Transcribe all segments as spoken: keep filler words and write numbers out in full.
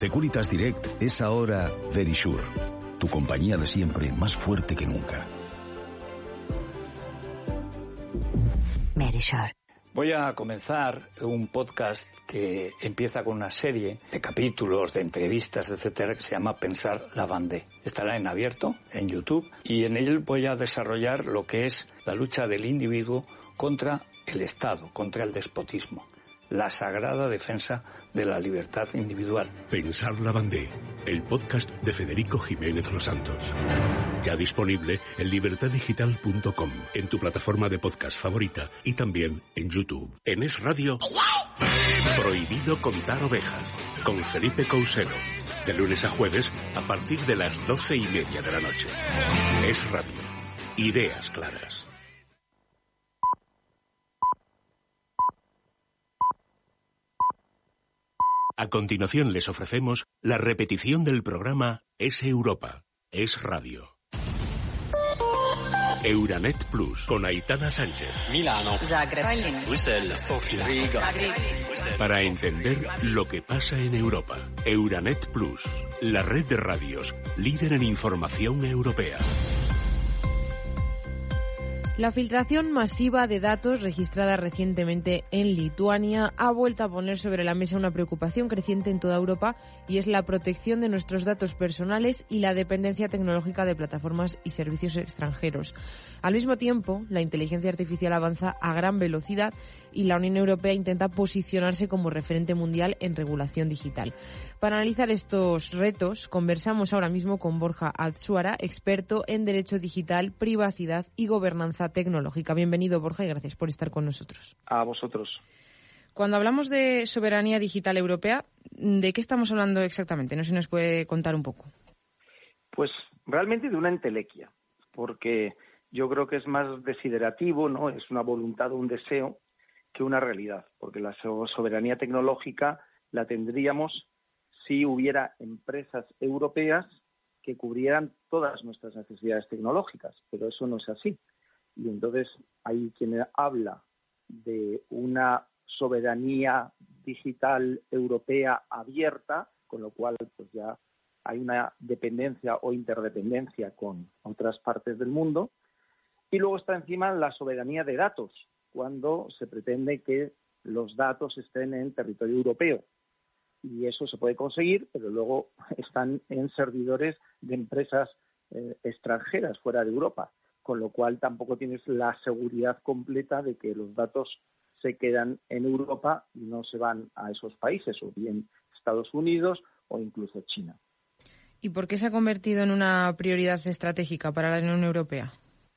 Securitas Direct es ahora Verisure, tu compañía de siempre más fuerte que nunca. Verisure. Voy a comenzar un podcast que empieza con una serie de capítulos, de entrevistas, etcétera, que se llama Pensar la Vendée. Estará en abierto, en YouTube, y en él voy a desarrollar lo que es la lucha del individuo contra el Estado, contra el despotismo. La sagrada defensa de la libertad individual. Pensar la Vendée, el podcast de Federico Jiménez Los Santos. Ya disponible en libertad digital punto com, en tu plataforma de podcast favorita y también en YouTube. En Es Radio, Prohibido contar ovejas, con Felipe Couselo. De lunes a jueves, a partir de las doce y media de la noche. Es Radio. Ideas claras. A continuación les ofrecemos la repetición del programa Es Europa, Es Radio. Euranet Plus, con Aitana Sánchez. Milano, Zagreb, Bruselas, Sofía, Riga. Para entender lo que pasa en Europa. Euranet Plus, la red de radios líder en información europea. La filtración masiva de datos registrada recientemente en Lituania ha vuelto a poner sobre la mesa una preocupación creciente en toda Europa, y es la protección de nuestros datos personales y la dependencia tecnológica de plataformas y servicios extranjeros. Al mismo tiempo, la inteligencia artificial avanza a gran velocidad y la Unión Europea intenta posicionarse como referente mundial en regulación digital. Para analizar estos retos, conversamos ahora mismo con Borja Altsuara, experto en Derecho Digital, Privacidad y Gobernanza Tecnológica. Bienvenido, Borja, y gracias por estar con nosotros. A vosotros. Cuando hablamos de soberanía digital europea, ¿de qué estamos hablando exactamente? No sé si nos puede contar un poco. Pues realmente de una entelequia, porque yo creo que es más desiderativo, ¿no? Es una voluntad o un deseo que una realidad, porque la soberanía tecnológica la tendríamos si hubiera empresas europeas que cubrieran todas nuestras necesidades tecnológicas, pero eso no es así. Y entonces hay quien habla de una soberanía digital europea abierta, con lo cual pues ya hay una dependencia o interdependencia con otras partes del mundo. Y luego está encima la soberanía de datos, cuando se pretende que los datos estén en territorio europeo. Y eso se puede conseguir, pero luego están en servidores de empresas eh, extranjeras fuera de Europa, con lo cual tampoco tienes la seguridad completa de que los datos se quedan en Europa y no se van a esos países, o bien Estados Unidos o incluso China. ¿Y por qué se ha convertido en una prioridad estratégica para la Unión Europea?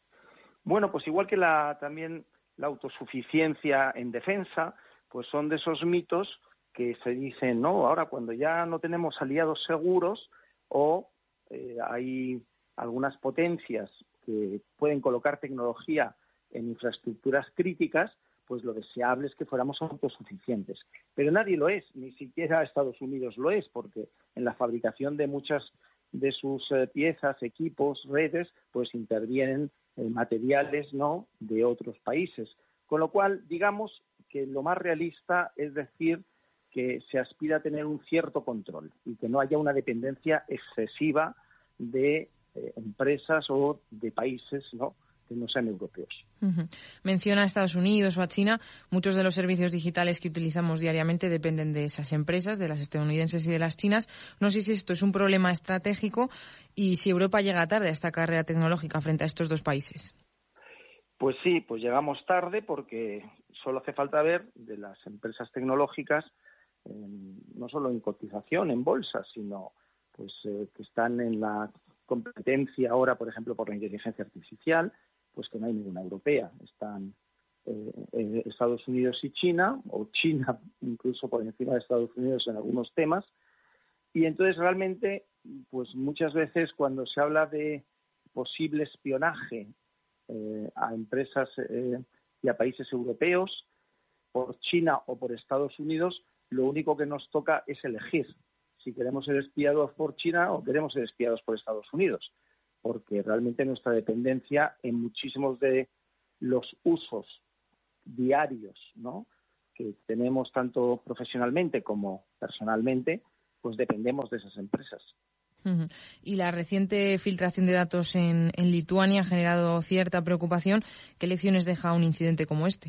Bueno, pues igual que la también la autosuficiencia en defensa, pues son de esos mitos que se dicen, no, ahora cuando ya no tenemos aliados seguros o eh, hay algunas potencias que pueden colocar tecnología en infraestructuras críticas, pues lo deseable es que fuéramos autosuficientes. Pero nadie lo es, ni siquiera Estados Unidos lo es, porque en la fabricación de muchas de sus eh, piezas, equipos, redes, pues intervienen eh, materiales, ¿no?, de otros países. Con lo cual, digamos que lo más realista es decir que se aspira a tener un cierto control y que no haya una dependencia excesiva de eh, empresas o de países, ¿no?, que no sean europeos. Uh-huh. Menciona a Estados Unidos o a China. Muchos de los servicios digitales que utilizamos diariamente dependen de esas empresas, de las estadounidenses y de las chinas. No sé si esto es un problema estratégico y si Europa llega tarde a esta carrera tecnológica frente a estos dos países. Pues sí, pues llegamos tarde porque solo hace falta ver de las empresas tecnológicas, eh, no solo en cotización, en bolsa, sino pues eh, que están en la competencia ahora, por ejemplo, por la inteligencia artificial, pues que no hay ninguna europea. Están eh, eh, Estados Unidos y China, o China incluso por encima de Estados Unidos en algunos temas. Y entonces realmente, pues muchas veces cuando se habla de posible espionaje eh, a empresas eh, y a países europeos por China o por Estados Unidos, lo único que nos toca es elegir si queremos ser espiados por China o queremos ser espiados por Estados Unidos, porque realmente nuestra dependencia en muchísimos de los usos diarios, ¿no?, que tenemos tanto profesionalmente como personalmente, pues dependemos de esas empresas. Uh-huh. Y la reciente filtración de datos en, en Lituania ha generado cierta preocupación. ¿Qué lecciones deja un incidente como este?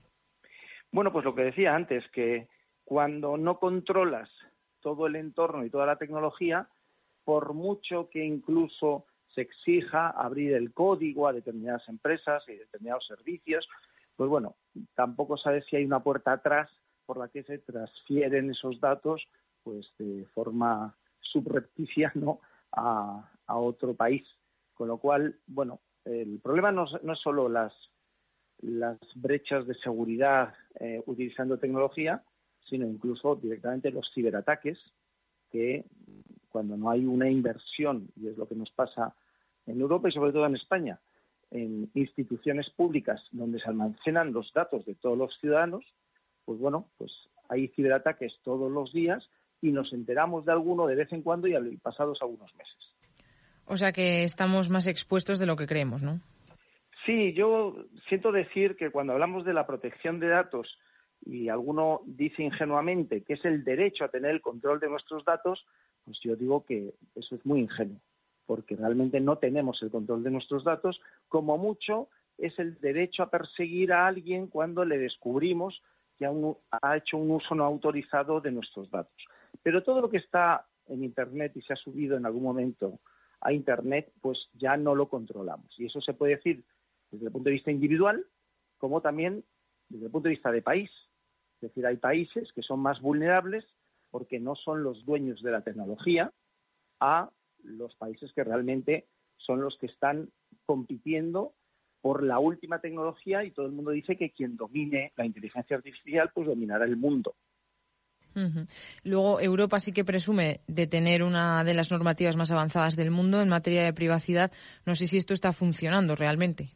Bueno, pues lo que decía antes, que cuando no controlas todo el entorno y toda la tecnología, por mucho que incluso se exija abrir el código a determinadas empresas y determinados servicios, pues bueno, tampoco sabes si hay una puerta atrás por la que se transfieren esos datos pues de forma subrepticia, ¿no?, a, a otro país. Con lo cual, bueno, el problema no, no es solo las, las brechas de seguridad eh, utilizando tecnología, sino incluso directamente los ciberataques, que cuando no hay una inversión, y es lo que nos pasa en Europa y sobre todo en España, en instituciones públicas donde se almacenan los datos de todos los ciudadanos, pues bueno, pues hay ciberataques todos los días y nos enteramos de alguno de vez en cuando y pasados algunos meses. O sea que estamos más expuestos de lo que creemos, ¿no? Sí, yo siento decir que cuando hablamos de la protección de datos y alguno dice ingenuamente que es el derecho a tener el control de nuestros datos, pues yo digo que eso es muy ingenuo, porque realmente no tenemos el control de nuestros datos. Como mucho es el derecho a perseguir a alguien cuando le descubrimos que ha hecho un uso no autorizado de nuestros datos. Pero todo lo que está en Internet y se ha subido en algún momento a Internet, pues ya no lo controlamos. Y eso se puede decir desde el punto de vista individual, como también desde el punto de vista de país. Es decir, hay países que son más vulnerables porque no son los dueños de la tecnología a los países que realmente son los que están compitiendo por la última tecnología, y todo el mundo dice que quien domine la inteligencia artificial pues dominará el mundo. Uh-huh. Luego, Europa sí que presume de tener una de las normativas más avanzadas del mundo en materia de privacidad. No sé si esto está funcionando realmente.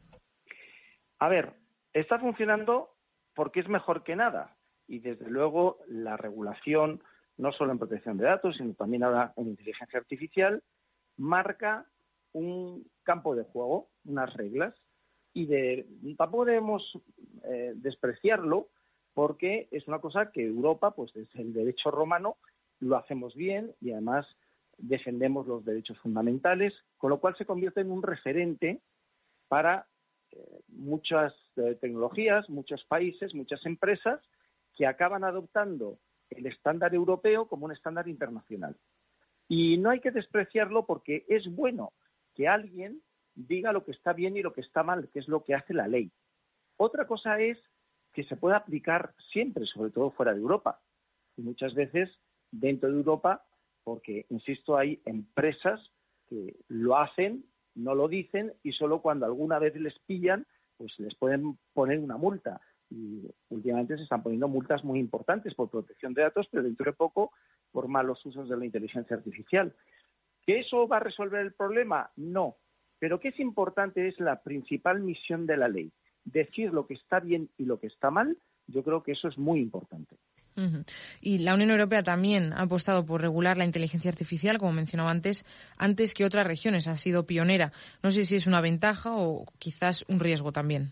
A ver, está funcionando porque es mejor que nada. Y desde luego la regulación, no solo en protección de datos, sino también ahora en inteligencia artificial, marca un campo de juego, unas reglas. Y de, tampoco debemos eh, despreciarlo, porque es una cosa que Europa, pues desde el derecho romano, lo hacemos bien y además defendemos los derechos fundamentales, con lo cual se convierte en un referente para eh, muchas eh, tecnologías, muchos países, muchas empresas que acaban adoptando el estándar europeo como un estándar internacional. Y no hay que despreciarlo porque es bueno que alguien diga lo que está bien y lo que está mal, que es lo que hace la ley. Otra cosa es que se pueda aplicar siempre, sobre todo fuera de Europa, y muchas veces dentro de Europa, porque, insisto, hay empresas que lo hacen, no lo dicen, y solo cuando alguna vez les pillan, pues les pueden poner una multa. Y últimamente se están poniendo multas muy importantes por protección de datos, pero dentro de poco por malos usos de la inteligencia artificial. ¿Que eso va a resolver el problema? No. Pero que es importante es la principal misión de la ley. Decir lo que está bien y lo que está mal, yo creo que eso es muy importante. Uh-huh. Y la Unión Europea también ha apostado por regular la inteligencia artificial, como mencionaba antes, antes que otras regiones. Ha sido pionera. No sé si es una ventaja o quizás un riesgo también.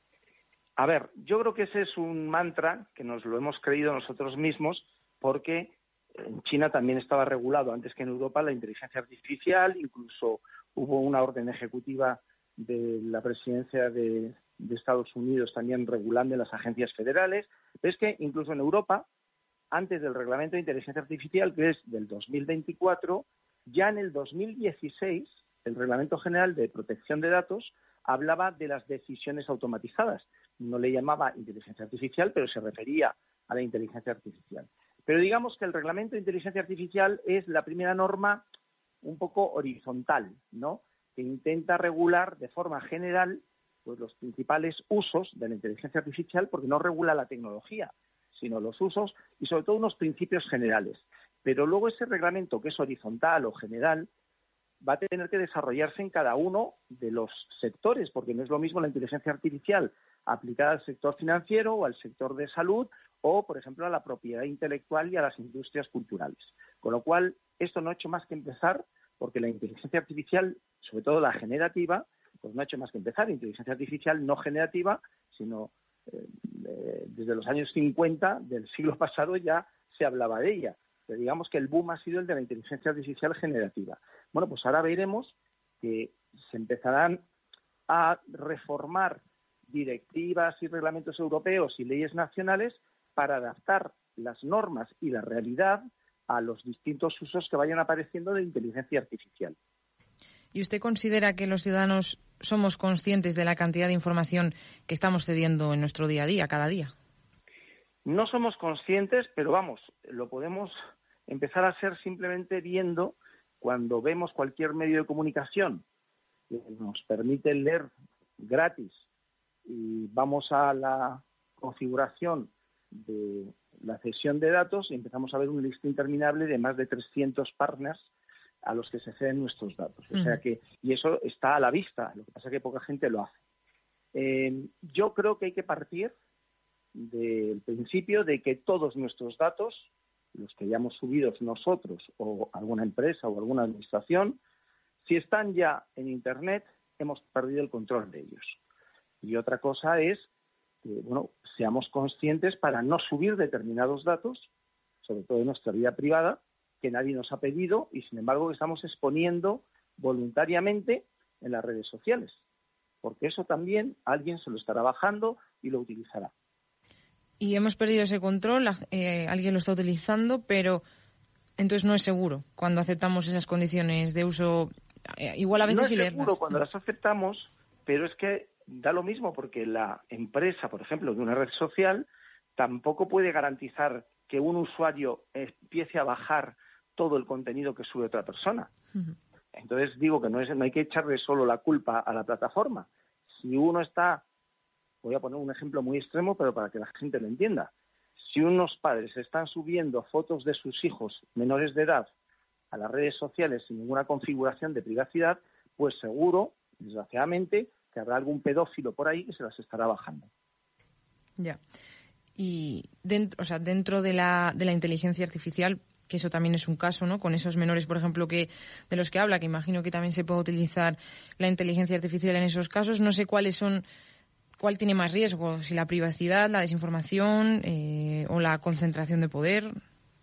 A ver, yo creo que ese es un mantra que nos lo hemos creído nosotros mismos, porque en China también estaba regulado antes que en Europa la inteligencia artificial, incluso hubo una orden ejecutiva de la presidencia de, de Estados Unidos también regulando en las agencias federales. Pero es que incluso en Europa, antes del reglamento de inteligencia artificial, que es del dos mil veinticuatro, ya en el dos mil dieciséis, el Reglamento General de Protección de Datos hablaba de las decisiones automatizadas. No le llamaba inteligencia artificial, pero se refería a la inteligencia artificial. Pero digamos que el Reglamento de Inteligencia Artificial es la primera norma un poco horizontal, ¿no?, que intenta regular de forma general pues los principales usos de la inteligencia artificial, porque no regula la tecnología, sino los usos y sobre todo unos principios generales. Pero luego ese reglamento, que es horizontal o general, va a tener que desarrollarse en cada uno de los sectores, porque no es lo mismo la inteligencia artificial aplicada al sector financiero o al sector de salud o, por ejemplo, a la propiedad intelectual y a las industrias culturales. Con lo cual, esto no ha hecho más que empezar, porque la inteligencia artificial, sobre todo la generativa, pues no ha hecho más que empezar. Inteligencia artificial no generativa, sino eh, eh, desde los años cincuenta del siglo pasado ya se hablaba de ella. digamos que el boom ha sido el de la inteligencia artificial generativa. Bueno, pues ahora veremos que se empezarán a reformar directivas y reglamentos europeos y leyes nacionales para adaptar las normas y la realidad a los distintos usos que vayan apareciendo de inteligencia artificial. ¿Y usted considera que los ciudadanos somos conscientes de la cantidad de información que estamos cediendo en nuestro día a día, cada día? No somos conscientes, pero vamos, lo podemos empezar a ser simplemente viendo cuando vemos cualquier medio de comunicación que nos permite leer gratis y vamos a la configuración de la cesión de datos y empezamos a ver un lista interminable de más de trescientos partners a los que se ceden nuestros datos. O sea que, y eso está a la vista, lo que pasa es que poca gente lo hace. Eh, yo creo que hay que partir del principio de que todos nuestros datos, los que hayamos subido nosotros o alguna empresa o alguna administración, si están ya en Internet, hemos perdido el control de ellos. Y otra cosa es que, bueno, seamos conscientes para no subir determinados datos, sobre todo en nuestra vida privada, que nadie nos ha pedido y, sin embargo, estamos exponiendo voluntariamente en las redes sociales. Porque eso también alguien se lo estará bajando y lo utilizará. Y hemos perdido ese control, eh, alguien lo está utilizando, pero entonces no es seguro cuando aceptamos esas condiciones de uso. Eh, igual a veces no sí es leerlas. seguro cuando las aceptamos, pero es que da lo mismo porque la empresa, por ejemplo, de una red social, tampoco puede garantizar que un usuario empiece a bajar todo el contenido que sube otra persona. Uh-huh. Entonces digo que no, es, no hay que echarle solo la culpa a la plataforma. Si uno está, voy a poner un ejemplo muy extremo, pero para que la gente lo entienda. Si unos padres están subiendo fotos de sus hijos menores de edad a las redes sociales sin ninguna configuración de privacidad, pues seguro, desgraciadamente, que habrá algún pedófilo por ahí que se las estará bajando. Ya. Y dentro, o sea, dentro de la, de la inteligencia artificial, que eso también es un caso, ¿no? Con esos menores, por ejemplo, que de los que habla, que imagino que también se puede utilizar la inteligencia artificial en esos casos. No sé cuáles son, cuál tiene más riesgo, si la privacidad, la desinformación eh, o la concentración de poder.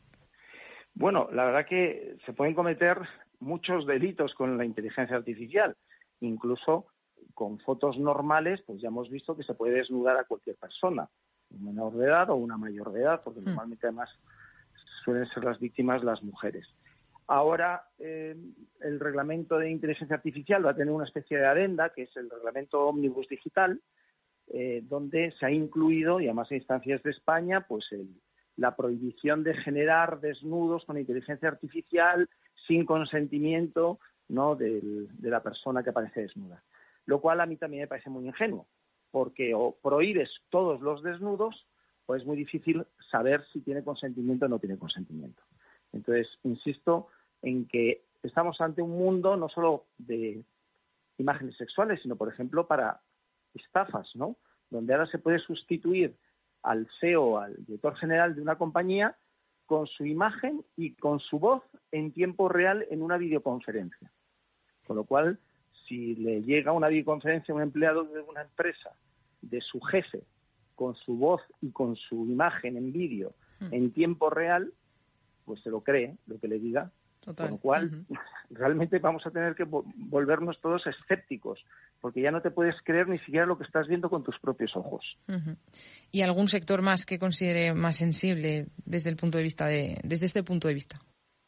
Bueno, la verdad que se pueden cometer muchos delitos con la inteligencia artificial, incluso con fotos normales, pues ya hemos visto que se puede desnudar a cualquier persona, un menor de edad o una mayor de edad, porque mm. normalmente además suelen ser las víctimas las mujeres. Ahora eh, el reglamento de inteligencia artificial va a tener una especie de adenda, que es el reglamento Omnibus Digital, eh, donde se ha incluido, y además a instancias de España, pues el, la prohibición de generar desnudos con inteligencia artificial sin consentimiento, ¿no?, del, de la persona que aparece desnuda. Lo cual a mí también me parece muy ingenuo, porque o prohíbes todos los desnudos o es muy difícil saber si tiene consentimiento o no tiene consentimiento. Entonces, insisto en que estamos ante un mundo no solo de imágenes sexuales, sino, por ejemplo, para estafas, ¿no?, donde ahora se puede sustituir al C E O, al director general de una compañía, con su imagen y con su voz en tiempo real en una videoconferencia. Con lo cual, si le llega una videoconferencia a un empleado de una empresa, de su jefe, con su voz y con su imagen en vídeo mm. en tiempo real, pues se lo cree lo que le diga. Total. Con lo cual, uh-huh. realmente vamos a tener que volvernos todos escépticos, porque ya no te puedes creer ni siquiera lo que estás viendo con tus propios ojos. Uh-huh. ¿Y algún sector más que considere más sensible desde el punto de vista de, desde este punto de vista?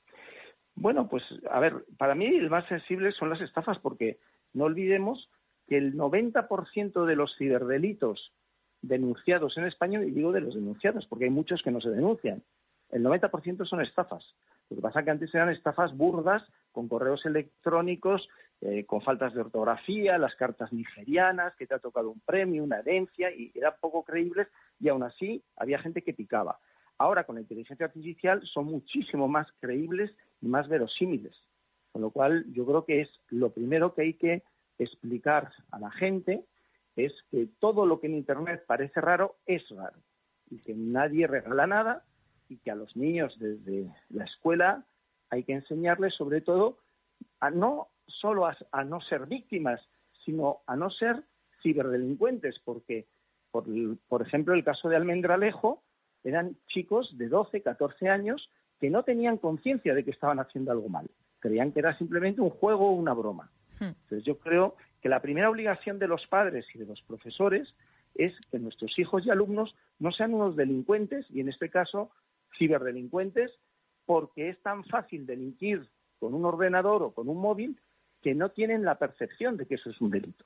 Bueno, pues, a ver, para mí el más sensible son las estafas, porque no olvidemos que el noventa por ciento de los ciberdelitos denunciados en España, y digo de los denunciados, porque hay muchos que no se denuncian, el noventa por ciento son estafas. Lo que pasa es que antes eran estafas burdas, con correos electrónicos, eh, con faltas de ortografía, las cartas nigerianas, que te ha tocado un premio, una herencia, y eran poco creíbles, y aún así había gente que picaba. Ahora, con la inteligencia artificial, son muchísimo más creíbles y más verosímiles. Con lo cual, yo creo que es lo primero que hay que explicar a la gente, es que todo lo que en Internet parece raro es raro, y que nadie regala nada, y que a los niños desde la escuela hay que enseñarles sobre todo a no solo a, a no ser víctimas, sino a no ser ciberdelincuentes, porque, por, por ejemplo, el caso de Almendralejo, eran chicos de doce, catorce años que no tenían conciencia de que estaban haciendo algo mal. Creían que era simplemente un juego o una broma. Entonces yo creo que la primera obligación de los padres y de los profesores es que nuestros hijos y alumnos no sean unos delincuentes, y en este caso ciberdelincuentes, porque es tan fácil delinquir con un ordenador o con un móvil que no tienen la percepción de que eso es un delito.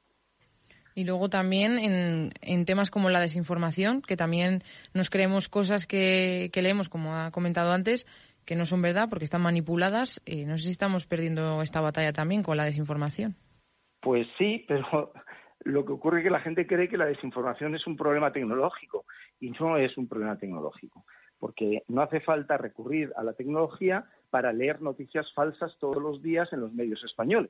Y luego también en, en temas como la desinformación, que también nos creemos cosas que, que leemos, como ha comentado antes, que no son verdad porque están manipuladas. Eh, no sé si estamos perdiendo esta batalla también con la desinformación. Pues sí, pero lo que ocurre es que la gente cree que la desinformación es un problema tecnológico, y no es un problema tecnológico, porque no hace falta recurrir a la tecnología para leer noticias falsas todos los días en los medios españoles.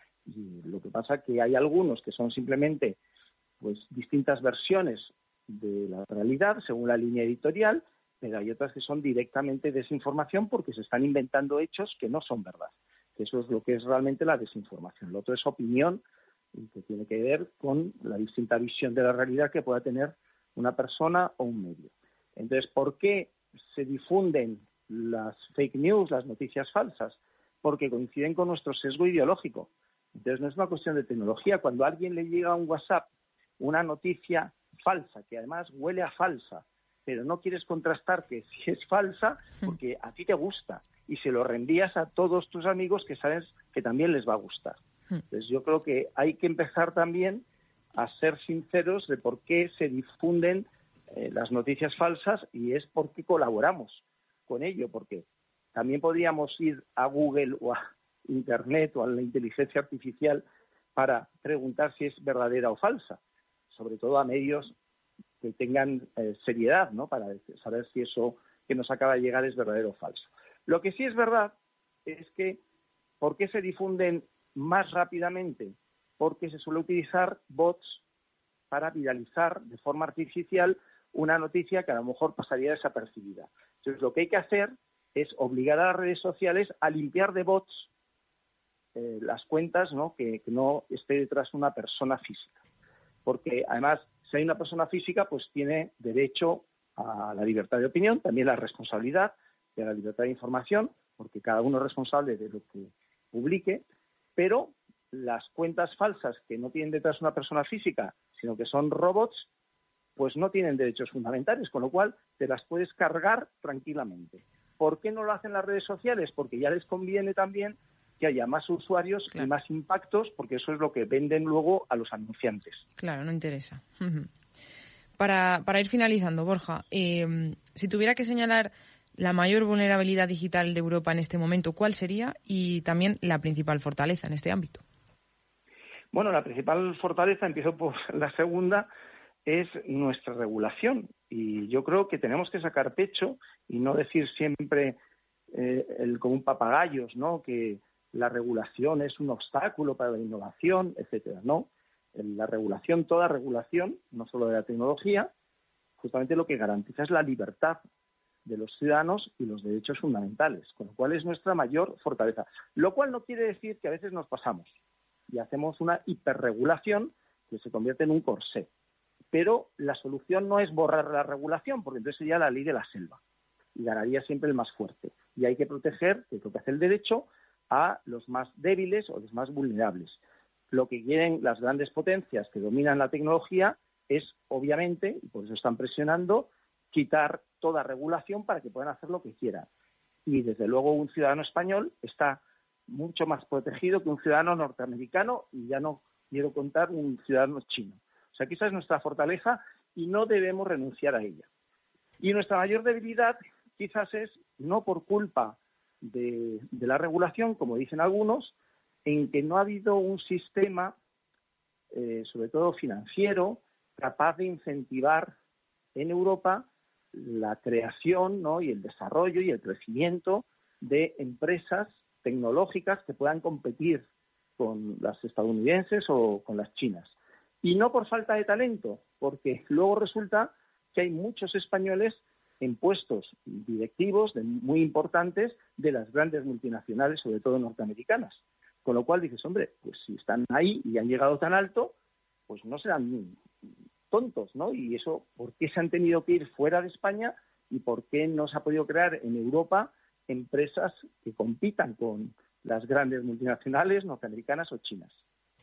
Y lo que pasa es que hay algunos que son simplemente pues distintas versiones de la realidad según la línea editorial, pero hay otras que son directamente desinformación porque se están inventando hechos que no son verdad. Eso es lo que es realmente la desinformación. Lo otro es opinión, y que tiene que ver con la distinta visión de la realidad que pueda tener una persona o un medio. Entonces, ¿por qué se difunden las fake news, las noticias falsas? Porque coinciden con nuestro sesgo ideológico. Entonces, no es una cuestión de tecnología. Cuando a alguien le llega a un WhatsApp una noticia falsa, que además huele a falsa, pero no quieres contrastar que si es falsa, porque a ti te gusta, y se lo reenvías a todos tus amigos que sabes que también les va a gustar. Entonces, yo creo que hay que empezar también a ser sinceros de por qué se difunden eh, las noticias falsas, y es porque colaboramos con ello, porque también podríamos ir a Google o a Internet o a la inteligencia artificial para preguntar si es verdadera o falsa, sobre todo a medios que tengan eh, seriedad, ¿no?, para saber si eso que nos acaba de llegar es verdadero o falso. Lo que sí es verdad es que, ¿por qué se difunden más rápidamente? Porque se suele utilizar bots para viralizar de forma artificial una noticia que a lo mejor pasaría desapercibida. Entonces, lo que hay que hacer es obligar a las redes sociales a limpiar de bots eh, las cuentas, ¿no?, que, que no esté detrás una persona física. Porque, además, si hay una persona física, pues tiene derecho a la libertad de opinión, también la responsabilidad de la libertad de información, porque cada uno es responsable de lo que publique, pero las cuentas falsas que no tienen detrás una persona física, sino que son robots, pues no tienen derechos fundamentales, con lo cual te las puedes cargar tranquilamente. ¿Por qué no lo hacen las redes sociales? Porque ya les conviene también que haya más usuarios, claro, y más impactos, porque eso es lo que venden luego a los anunciantes. Claro, no interesa. Para, para ir finalizando, Borja, eh, si tuviera que señalar la mayor vulnerabilidad digital de Europa en este momento, ¿cuál sería? Y también la principal fortaleza en este ámbito. Bueno, la principal fortaleza, empiezo por la segunda, es nuestra regulación. Y yo creo que tenemos que sacar pecho y no decir siempre eh, el, como un papagayos, ¿no?, que la regulación es un obstáculo para la innovación, etcétera. No, la regulación, toda regulación, no solo de la tecnología, justamente lo que garantiza es la libertad de los ciudadanos y los derechos fundamentales, con lo cual es nuestra mayor fortaleza. Lo cual no quiere decir que a veces nos pasamos y hacemos una hiperregulación que se convierte en un corsé. Pero la solución no es borrar la regulación, porque entonces sería la ley de la selva y ganaría siempre el más fuerte. Y hay que proteger, que es lo que hace el derecho, a los más débiles o los más vulnerables. Lo que quieren las grandes potencias que dominan la tecnología es, obviamente, y por eso están presionando, quitar toda regulación para que puedan hacer lo que quieran. Y, desde luego, un ciudadano español está mucho más protegido que un ciudadano norteamericano, y ya no quiero contar un ciudadano chino. O sea, que esa es nuestra fortaleza y no debemos renunciar a ella. Y nuestra mayor debilidad quizás es, no por culpa de, de la regulación, como dicen algunos, en que no ha habido un sistema, eh, sobre todo financiero, capaz de incentivar en Europa la creación, ¿no?, y el desarrollo y el crecimiento de empresas tecnológicas que puedan competir con las estadounidenses o con las chinas. Y no por falta de talento, porque luego resulta que hay muchos españoles en puestos directivos de, muy importantes de las grandes multinacionales, sobre todo norteamericanas. Con lo cual dices, hombre, pues si están ahí y han llegado tan alto, pues no serán tontos, ¿no? Y eso, ¿por qué se han tenido que ir fuera de España y por qué no se ha podido crear en Europa empresas que compitan con las grandes multinacionales norteamericanas o chinas.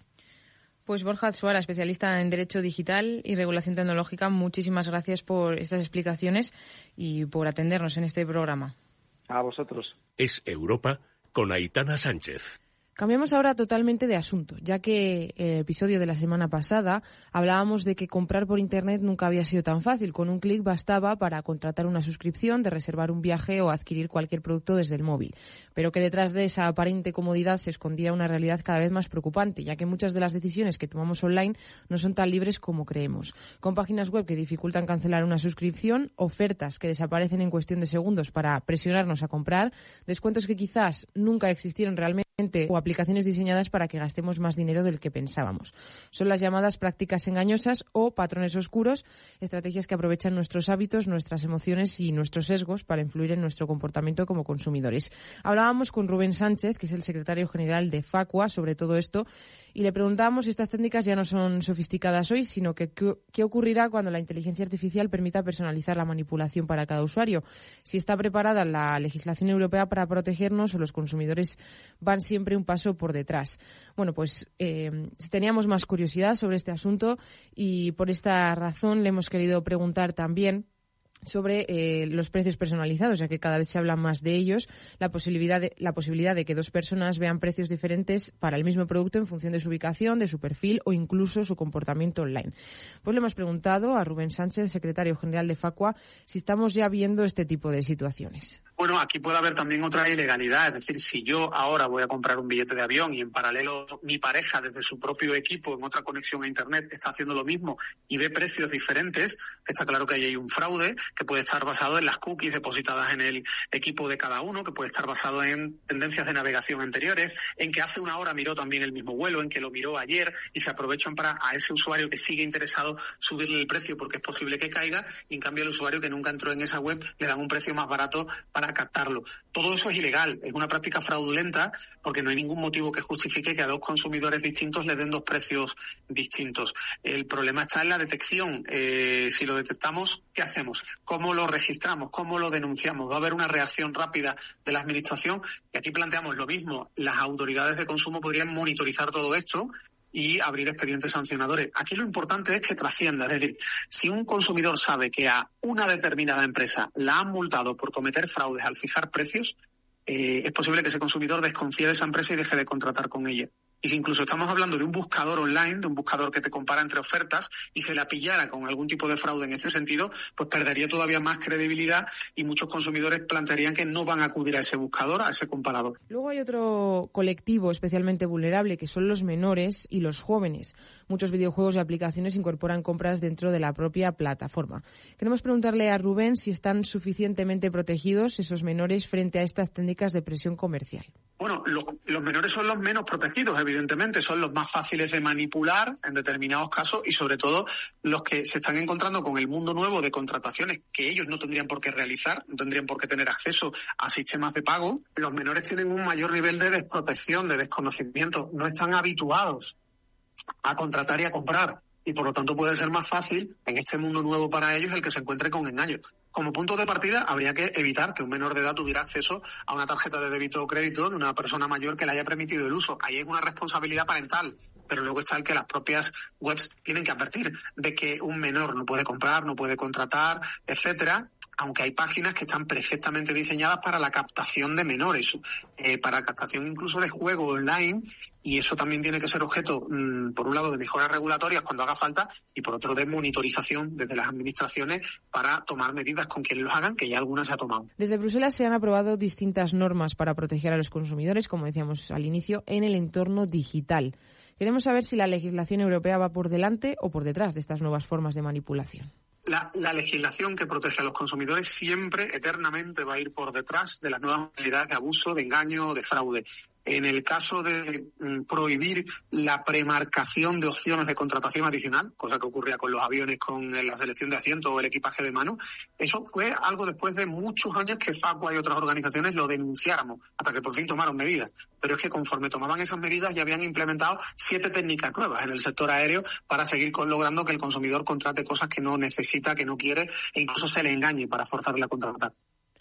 Pues Borja Atsuara, especialista en Derecho Digital y Regulación Tecnológica, muchísimas gracias por estas explicaciones y por atendernos en este programa. A vosotros. Es Europa con Aitana Sánchez. Cambiamos ahora totalmente de asunto, ya que el episodio de la semana pasada hablábamos de que comprar por Internet nunca había sido tan fácil. Con un clic bastaba para contratar una suscripción, de reservar un viaje o adquirir cualquier producto desde el móvil. Pero que detrás de esa aparente comodidad se escondía una realidad cada vez más preocupante, ya que muchas de las decisiones que tomamos online no son tan libres como creemos. Con páginas web que dificultan cancelar una suscripción, ofertas que desaparecen en cuestión de segundos para presionarnos a comprar, descuentos que quizás nunca existieron realmente o aplicaciones diseñadas para que gastemos más dinero del que pensábamos. Son las llamadas prácticas engañosas o patrones oscuros, estrategias que aprovechan nuestros hábitos, nuestras emociones y nuestros sesgos para influir en nuestro comportamiento como consumidores. Hablábamos con Rubén Sánchez, que es el secretario general de Facua, sobre todo esto, y le preguntábamos si estas técnicas ya no son sofisticadas hoy, sino que qué ocurrirá cuando la inteligencia artificial permita personalizar la manipulación para cada usuario. Si está preparada la legislación europea para protegernos o los consumidores van siempre un paso por detrás. Bueno, pues eh, teníamos más curiosidad sobre este asunto y por esta razón le hemos querido preguntar también sobre eh, los precios personalizados, ya que cada vez se habla más de ellos, la posibilidad de, la posibilidad de que dos personas vean precios diferentes para el mismo producto en función de su ubicación, de su perfil o incluso su comportamiento online. Pues le hemos preguntado a Rubén Sánchez, secretario general de Facua, si estamos ya viendo este tipo de situaciones. Bueno, aquí puede haber también otra ilegalidad, es decir, si yo ahora voy a comprar un billete de avión y en paralelo mi pareja desde su propio equipo en otra conexión a Internet está haciendo lo mismo y ve precios diferentes, está claro que ahí hay un fraude que puede estar basado en las cookies depositadas en el equipo de cada uno, que puede estar basado en tendencias de navegación anteriores, en que hace una hora miró también el mismo vuelo, en que lo miró ayer y se aprovechan para a ese usuario que sigue interesado subirle el precio porque es posible que caiga y en cambio el usuario que nunca entró en esa web le dan un precio más barato para captarlo. Todo eso es ilegal, es una práctica fraudulenta porque no hay ningún motivo que justifique que a dos consumidores distintos le den dos precios distintos. El problema está en la detección. Eh, si lo detectamos, ¿qué hacemos? ¿Cómo lo registramos? ¿Cómo lo denunciamos? ¿Va a haber una reacción rápida de la administración? Y aquí planteamos lo mismo. Las autoridades de consumo podrían monitorizar todo esto y abrir expedientes sancionadores. Aquí lo importante es que trascienda. Es decir, si un consumidor sabe que a una determinada empresa la han multado por cometer fraudes al fijar precios, eh, es posible que ese consumidor desconfíe de esa empresa y deje de contratar con ella. Y si incluso estamos hablando de un buscador online, de un buscador que te compara entre ofertas, y se la pillara con algún tipo de fraude en ese sentido, pues perdería todavía más credibilidad y muchos consumidores plantearían que no van a acudir a ese buscador, a ese comparador. Luego hay otro colectivo especialmente vulnerable, que son los menores y los jóvenes. Muchos videojuegos y aplicaciones incorporan compras dentro de la propia plataforma. Queremos preguntarle a Rubén si están suficientemente protegidos esos menores frente a estas técnicas de presión comercial. Bueno, lo, los menores son los menos protegidos, evidentemente, son los más fáciles de manipular en determinados casos y sobre todo los que se están encontrando con el mundo nuevo de contrataciones que ellos no tendrían por qué realizar, no tendrían por qué tener acceso a sistemas de pago. Los menores tienen un mayor nivel de desprotección, de desconocimiento, no están habituados a contratar y a comprar y por lo tanto puede ser más fácil en este mundo nuevo para ellos el que se encuentre con engaños. Como punto de partida, habría que evitar que un menor de edad tuviera acceso a una tarjeta de débito o crédito de una persona mayor que le haya permitido el uso. Ahí es una responsabilidad parental, pero luego está el que las propias webs tienen que advertir de que un menor no puede comprar, no puede contratar, etcétera, aunque hay páginas que están perfectamente diseñadas para la captación de menores, eh, para captación incluso de juego online, y eso también tiene que ser objeto, mmm, por un lado, de mejoras regulatorias cuando haga falta, y por otro, de monitorización desde las administraciones para tomar medidas con quienes los hagan, que ya algunas se ha tomado. Desde Bruselas se han aprobado distintas normas para proteger a los consumidores, como decíamos al inicio, en el entorno digital. Queremos saber si la legislación europea va por delante o por detrás de estas nuevas formas de manipulación. La, la legislación que protege a los consumidores siempre, eternamente, va a ir por detrás de las nuevas modalidades de abuso, de engaño, de fraude. En el caso de mm, prohibir la premarcación de opciones de contratación adicional, cosa que ocurría con los aviones con la selección de asientos o el equipaje de mano, eso fue algo después de muchos años que Facua y otras organizaciones lo denunciáramos, hasta que por fin tomaron medidas. Pero es que conforme tomaban esas medidas ya habían implementado siete técnicas nuevas en el sector aéreo para seguir con, logrando que el consumidor contrate cosas que no necesita, que no quiere, e incluso se le engañe para forzarle a contratar.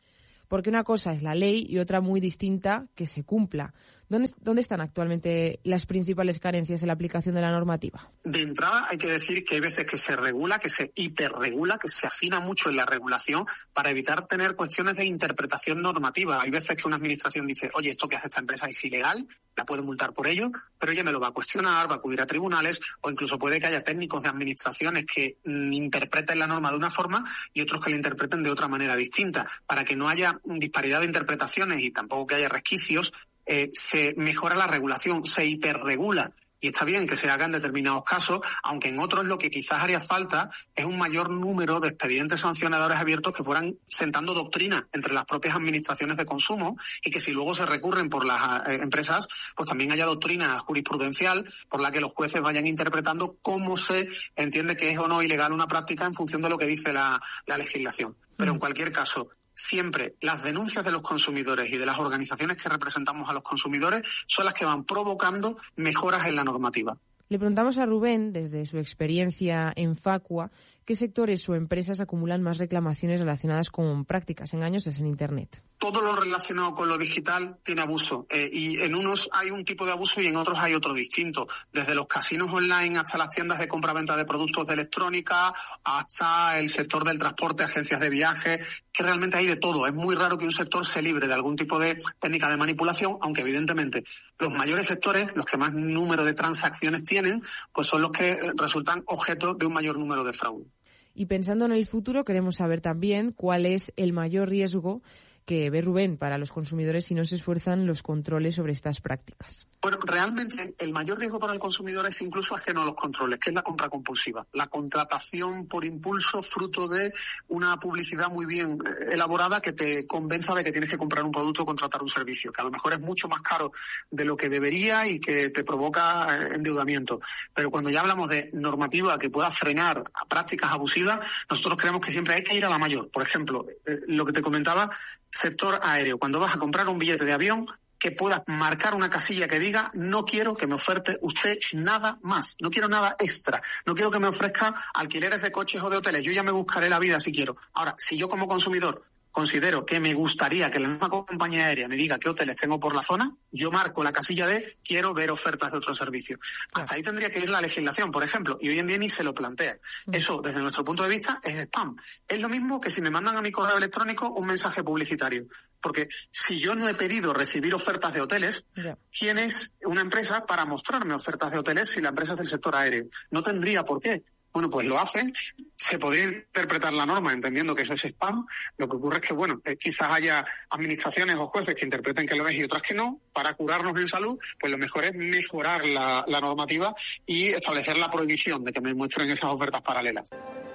porque una cosa es la ley y otra muy distinta que se cumpla. ¿Dónde, ¿Dónde están actualmente las principales carencias en la aplicación de la normativa? De entrada hay que decir que hay veces que se regula, que se hiperregula, que se afina mucho en la regulación para evitar tener cuestiones de interpretación normativa. Hay veces que una administración dice, oye, esto que hace esta empresa es ilegal, la puede multar por ello, pero ella me lo va a cuestionar, va a acudir a tribunales, o incluso puede que haya técnicos de administraciones que mm, interpreten la norma de una forma y otros que la interpreten de otra manera distinta. Para que no haya disparidad de interpretaciones y tampoco que haya resquicios, Eh, se mejora la regulación, se hiperregula. Y está bien que se haga en determinados casos, aunque en otros lo que quizás haría falta es un mayor número de expedientes sancionadores abiertos que fueran sentando doctrina entre las propias administraciones de consumo y que si luego se recurren por las eh, empresas, pues también haya doctrina jurisprudencial por la que los jueces vayan interpretando cómo se entiende que es o no ilegal una práctica en función de lo que dice la, la legislación. Pero en cualquier caso, siempre las denuncias de los consumidores y de las organizaciones que representamos a los consumidores son las que van provocando mejoras en la normativa. Le preguntamos a Rubén, desde su experiencia en Facua, qué sectores o empresas acumulan más reclamaciones relacionadas con prácticas engañosas en Internet. Todo lo relacionado con lo digital tiene abuso eh, y en unos hay un tipo de abuso y en otros hay otro distinto. Desde los casinos online hasta las tiendas de compra-venta de productos de electrónica, hasta el sector del transporte, agencias de viaje, que realmente hay de todo. Es muy raro que un sector se libre de algún tipo de técnica de manipulación, aunque evidentemente los mayores sectores, los que más número de transacciones tienen, pues son los que resultan objeto de un mayor número de fraude. Y pensando en el futuro, queremos saber también cuál es el mayor riesgo que ve Rubén para los consumidores si no se esfuerzan los controles sobre estas prácticas. Bueno, realmente el mayor riesgo para el consumidor es incluso ajeno a los controles, que es la compra compulsiva. La contratación por impulso fruto de una publicidad muy bien elaborada que te convenza de que tienes que comprar un producto o contratar un servicio, que a lo mejor es mucho más caro de lo que debería y que te provoca endeudamiento. Pero cuando ya hablamos de normativa que pueda frenar a prácticas abusivas, nosotros creemos que siempre hay que ir a la mayor. Por ejemplo, lo que te comentaba, sector aéreo. Cuando vas a comprar un billete de avión, que puedas marcar una casilla que diga no quiero que me oferte usted nada más, no quiero nada extra, no quiero que me ofrezca alquileres de coches o de hoteles, yo ya me buscaré la vida si quiero. Ahora, si yo como consumidor considero que me gustaría que la misma compañía aérea me diga qué hoteles tengo por la zona, yo marco la casilla de quiero ver ofertas de otros servicios. Hasta ahí tendría que ir la legislación, por ejemplo, y hoy en día ni se lo plantea. Eso, desde nuestro punto de vista, es spam. Es lo mismo que si me mandan a mi correo electrónico un mensaje publicitario. Porque si yo no he pedido recibir ofertas de hoteles, yeah. ¿quién es una empresa para mostrarme ofertas de hoteles si la empresa es del sector aéreo? No tendría por qué. Bueno, pues lo hacen. Se podría interpretar la norma entendiendo que eso es spam. Lo que ocurre es que, bueno, eh, quizás haya administraciones o jueces que interpreten que lo es y otras que no. Para curarnos en salud, pues lo mejor es mejorar la, la normativa y establecer la prohibición de que me muestren esas ofertas paralelas.